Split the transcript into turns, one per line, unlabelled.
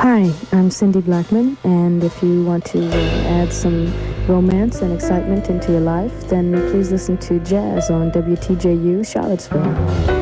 Hi, I'm Cindy Blackman, and if you want to add some romance and excitement into your life, then please listen to Jazz on WTJU Charlottesville.